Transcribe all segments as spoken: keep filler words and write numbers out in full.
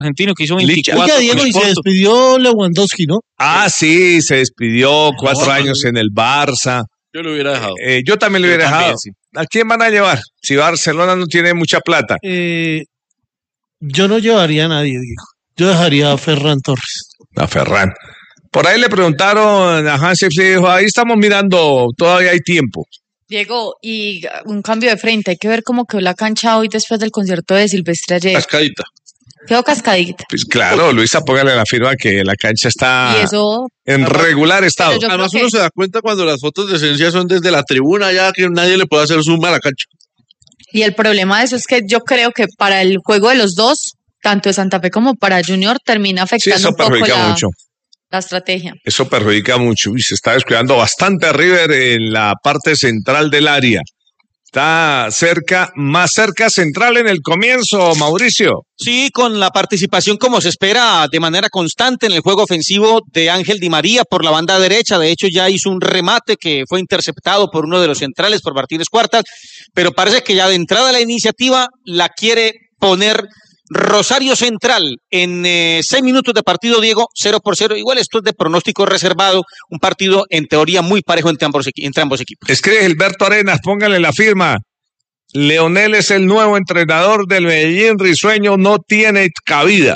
argentino que hizo Licha. veinticuatro. Oiga, Diego, y se despidió Lewandowski, ¿no? Ah, sí, se despidió cuatro No, años no, en el Barça. Yo lo hubiera dejado. Eh, yo también lo Yo hubiera también, dejado. sí. ¿A quién van a llevar? Si Barcelona no tiene mucha plata. Eh, yo no llevaría a nadie, Diego. Yo dejaría a Ferran Torres. A Ferran. Por ahí le preguntaron a Hansi Flick y dijo, ahí estamos mirando, todavía hay tiempo. Diego, y un cambio de frente, hay que ver cómo quedó la cancha hoy después del concierto de Silvestre ayer. Cascadita. Quedó cascadita. Pues claro, Luisa, póngale la firma que la cancha está Y eso, en regular estado. Pero yo- Además creo uno que- se da cuenta cuando las fotos de esencia son desde la tribuna, ya que nadie le puede hacer zoom a la cancha. y el problema de eso es que yo creo que para el juego de los dos, tanto de Santa Fe como para Junior, termina Sí, afectando eso un poco perjudica la, mucho. la estrategia. Eso perjudica mucho. Uy, se está descuidando bastante a River en la parte central del área. Está cerca, más cerca central en el comienzo, Mauricio. Sí, con la participación como se espera de manera constante en el juego ofensivo de Ángel Di María por la banda derecha. De hecho, ya hizo un remate que fue interceptado por uno de los centrales, por Martínez Cuartas, pero parece que ya de entrada la iniciativa la quiere poner Rosario Central en eh, seis minutos de partido, Diego, cero por cero. Igual esto es de pronóstico reservado, un partido en teoría muy parejo entre ambos, equi- entre ambos equipos. Escribe Gilberto Arenas, póngale la firma. Leonel es el nuevo entrenador del Medellín, Risueño no tiene cabida.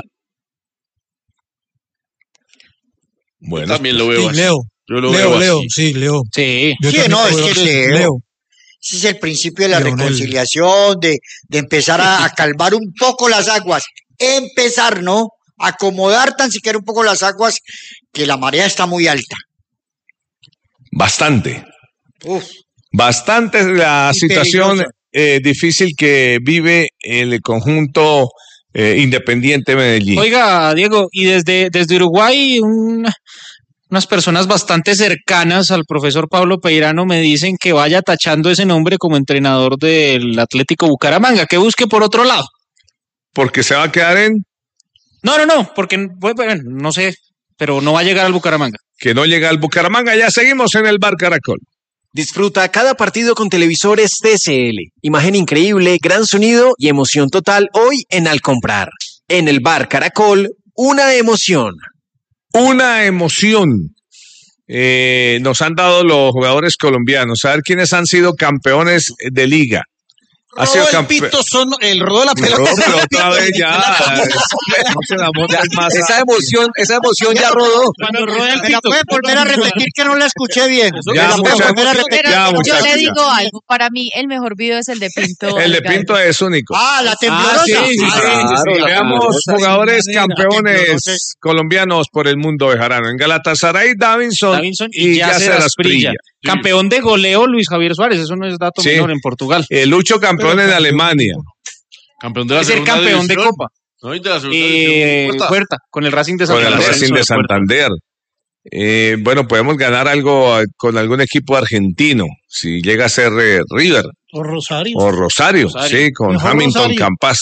Bueno, También lo veo Sí, así. Leo. Yo lo Leo, veo Leo, así. sí, Leo. Sí. Yo Sí, también no, lo es veo que así. Leo. Ese es el principio de la Leonel. reconciliación, de, de empezar a, a calmar un poco las aguas. Empezar, ¿no? Acomodar tan siquiera un poco las aguas, que la marea está muy alta. bastante. Uf, Bastante es la Y situación peligrosa. eh, difícil que vive el conjunto eh, Independiente Medellín. Oiga, Diego, y desde, desde Uruguay, un- unas personas bastante cercanas al profesor Pablo Peirano me dicen que vaya tachando ese nombre como entrenador del Atlético Bucaramanga, que busque por otro lado. Porque se va a quedar en No, no, no, porque pues, bueno, no sé, pero no va a llegar al Bucaramanga. que no llega al Bucaramanga. Ya seguimos en el Bar Caracol. Disfruta cada partido con televisores T C L. Imagen increíble, gran sonido y emoción total hoy en Al Comprar. En el Bar Caracol, una emoción. Una emoción eh, nos han dado los jugadores colombianos. A ver quiénes han sido campeones de liga. Ha sido Rodó el campe- pito son el rodó la pelota. No, pero otra vez ya. No se la montes más. Esa emoción, esa emoción ya rodó. Cuando roda el ¿me la pito. puede volver a repetir que no la escuché bien? Ya, ¿Me la puede muchachos. volver a repetir? Pero Ya, yo muchachos, le ya. digo algo, para mí el mejor video es el de Pinto. El de Gallo. Pinto es único. Ah, la temblorosa. Ah, sí, sí, sí, Claro, sí, sí. la Veamos temblorosa, jugadores sí, campeones temblorosa. colombianos por el mundo de Jarano. En Galatasaray, Davinson, Davinson y Yasser Asprilla. Campeón de goleo Luis Javier Suárez, eso no es dato Sí. menor en Portugal. El Lucho campeón en Alemania. Campeón de la Es el segunda campeón de división. Copa. No, y de la segunda Eh, división. Puerta. Huerta, con el Racing de Con el Santander. Racing de Santander. Eh, bueno, podemos ganar algo eh, con algún equipo argentino, si llega a ser eh, River O Rosario. o Rosario, Rosario. sí, con Mejor Hamilton Rosario. Campas.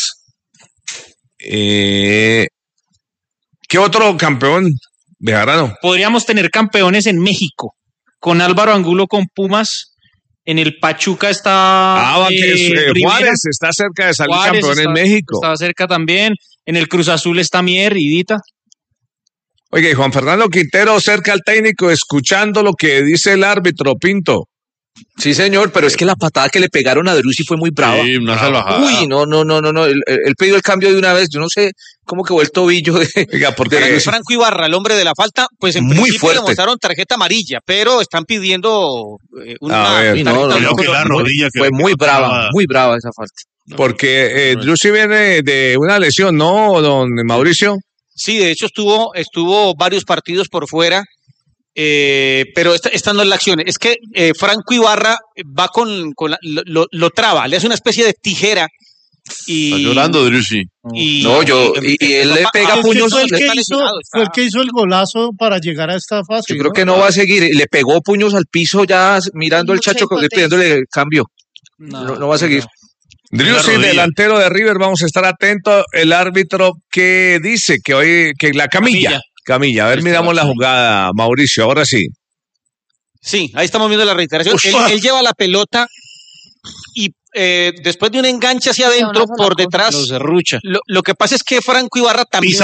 Eh, ¿Qué otro campeón de Jarano? Podríamos tener campeones en México, con Álvaro Angulo con Pumas. En el Pachuca está Ah, que es, eh, eh, Rivera. Juárez está cerca de salir Juárez campeón en está- México. Estaba cerca también. En el Cruz Azul está Mier y Dita. Oye, y Juan Fernando Quintero cerca al técnico, escuchando lo que dice el árbitro Pinto. Sí, señor, pero es que la patada que le pegaron a Drussi fue muy brava. Sí, una salvajada. Uy, no, no, no, no, no. Él, él pidió el cambio de una vez. Yo no sé cómo quedó el tobillo de. Oiga, porque Pero Franco Ibarra, el hombre de la falta, pues en Muy principio fuerte. le mostraron tarjeta amarilla, pero están pidiendo eh, A una ver. Sí, no, no, Creo no, que la rodilla que fue le muy quedó brava, clavada. muy brava esa falta. porque eh, Drussi viene de una lesión, ¿no, don Mauricio? Sí, de hecho estuvo, estuvo varios partidos por fuera, eh, pero esta, esta no es la acción. Es que eh, Franco Ibarra va con, con la- lo, lo- lo traba, le hace una especie de tijera y Está llorando, Drussi. y- No, yo- y- y él le pega Ah, es que puños, fue el le- que está hizo, lesionado, está- fue el que hizo el golazo para llegar a esta fase. Yo creo que no va a seguir. Le pegó puños al piso ya mirando Hay el mucha chacho impotencia. pidiéndole cambio. No, no va a seguir. Drussi, rodilla. delantero de River, vamos a estar atentos. El árbitro que dice que hoy, que la camilla. Camilla. Camilla, a ver, miramos la jugada, Mauricio, ahora sí. Sí, ahí estamos viendo la reiteración. Él, él lleva la pelota y eh, después de un enganche hacia adentro, una sola por cosa. detrás, Lo serrucha. lo, lo que pasa es que Franco Ibarra también